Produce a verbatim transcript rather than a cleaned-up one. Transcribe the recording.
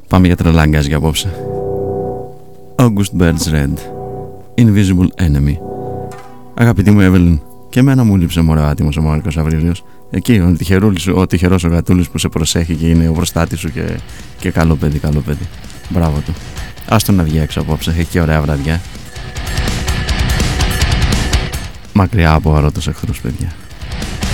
Πάμε για τρελάγκας για απόψε. August Burns Red, Invisible Enemy. Αγαπητή μου Εύελιν, και εμένα μου λείψε μωρέ άτιμος ο Μάρκος Αβρίλιος. Εκεί ο, τυχερούλης, ο τυχερός ο γατούλης που σε προσέχει και είναι ο προστάτης σου και, και καλό παιδί, καλό παιδί. Μπράβο του. Άστο να βγει έξω απόψε, έχει και ωραία βραδιά. Μακριά από αρώτους εχθρούς, παιδιά.